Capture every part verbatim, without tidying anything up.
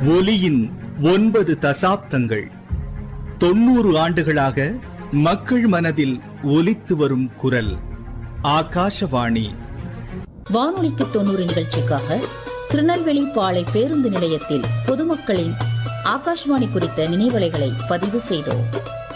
ஒலியின் ஒன்பது தசாப்தங்கள், தொண்ணூறு ஆண்டுகளாக மக்கள் மனதில் ஒலித்து வரும் குரல் ஆகாஷவாணி. வானொலிக்கு தொண்ணூறு நிகழ்ச்சிக்காக திருநெல்வேலி பாளை பேருந்து நிலையத்தில் பொதுமக்களின் ஆகாஷ்வாணி குறித்த நினைவலைகளை பதிவு செய்தோம்.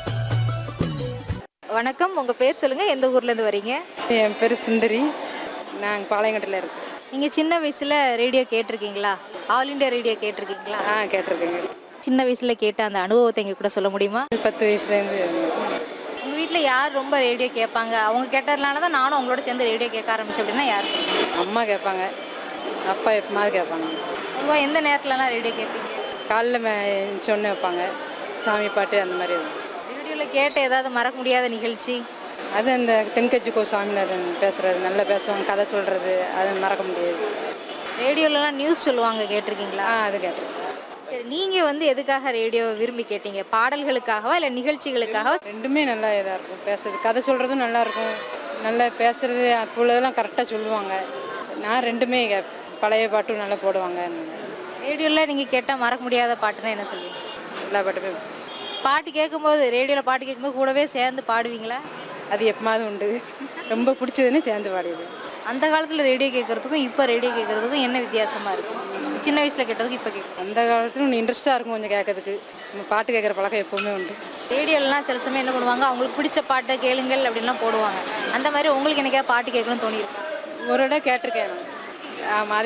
வணக்கம், உங்க பேர் சொல்லுங்க, எந்த ஊர்ல இருந்து வரீங்க? என் பேர் சுந்தரி, நாங்கள் பாளையங்கோட்டையில் இருக்கோம். நீங்க சின்ன வயசுல ரேடியோ கேட்டிருக்கீங்களா? ஆல் இண்டியா ரேடியோ கேட்டிருக்கீங்களா? ஆ கேட்டிருக்கேங்க. சின்ன வயசுல கேட்ட அந்த அனுபவத்தை எங்க கூட சொல்ல முடியுமா? பத்து வயசுலேருந்து. உங்க வீட்டில் யார் ரொம்ப ரேடியோ கேட்பாங்க? அவங்க கேட்டதுனால தான் நானும் அவங்களோட சேர்ந்து ரேடியோ கேட்க ஆரம்பிச்சேன் அப்படின்னா யார் சொல்லுங்க? அம்மா கேட்பாங்க, அப்பா எப்பமாவது கேட்பாங்க. உங்க எந்த நேரத்துலலாம் ரேடியோ கேட்பீங்க? காலைல மே சொன்ன வைப்பாங்க, சாமி பாட்டு அந்த மாதிரி இருக்கும். ரேடியோவில் கேட்ட ஏதாவது மறக்க முடியாத நிகழ்ச்சி? அது அந்த தென்கட்சி கோ சாமிநாதன் பேசுகிறது, நல்லா பேசுவாங்க, கதை சொல்கிறது, அது மறக்க முடியாது. ரேடியோலலாம் நியூஸ் சொல்லுவாங்க, கேட்டிருக்கீங்களா? ஆ அது கேட்டிருக்கேன். சரி, நீங்கள் வந்து எதுக்காக ரேடியோ விரும்பி கேட்டீங்க? பாடல்களுக்காகவா இல்லை நிகழ்ச்சிகளுக்காகவா? ரெண்டுமே நல்லா இதாக இருக்கும். பேசுறது, கதை சொல்கிறதும் நல்லாயிருக்கும், நல்லா பேசுகிறது. அப்போ உள்ளதெல்லாம் கரெக்டாக சொல்லுவாங்க. நான் ரெண்டுமே கேட்பேன். பழைய பாட்டும் நல்லா போடுவாங்க. ரேடியோவில் நீங்கள் கேட்டால் மறக்க முடியாத பாட்டுன்னா என்ன சொல்லுவீங்க? எல்லா பாட்டுமே. பாட்டு கேட்கும்போது, ரேடியோவில் பாட்டு கேட்கும்போது கூடவே சேர்ந்து பாடுவீங்களா? அது எப்பமாவது உண்டு. ரொம்ப பிடிச்சதுன்னு சேர்ந்து பாடிடுது. அந்த காலத்தில் ரேடியோ கேட்குறதுக்கும் இப்போ ரேடியோ கேட்குறதுக்கும் என்ன வித்தியாசமாக இருக்கும்? சின்ன வயசில் கேட்டதுக்கு இப்போ கேட்கும். அந்த காலத்தில் ஒன்று இன்ட்ரெஸ்ட்டாக இருக்கும் கொஞ்சம் கேட்கறதுக்கு. நம்ம பாட்டு கேட்குற பழக்கம் எப்போவுமே உண்டு. ரேடியோலாம் சில சமயம் என்ன பண்ணுவாங்க, அவங்களுக்கு பிடிச்ச பாட்டை கேளுங்கள் அப்படின்லாம் போடுவாங்க. அந்த மாதிரி உங்களுக்கு எனக்கே பாட்டு கேட்கணும்னு தோணியிருக்கும்? ஒரு இடம் கேட்டிருக்கேன். ஆமாம்.